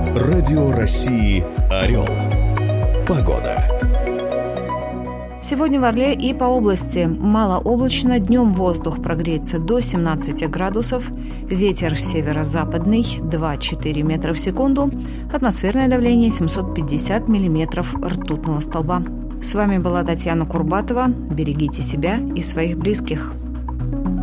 Радио России «Орел». Погода. Сегодня в Орле и по области малооблачно, днем воздух прогреется до 17 градусов, ветер северо-западный 2-4 метра в секунду, атмосферное давление 750 миллиметров ртутного столба. С вами была Татьяна Курбатова. Берегите себя и своих близких.